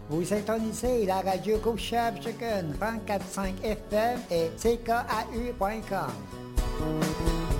Vous syntonisez la radio Couchable Chicken 34.5 FM et CKAU.com.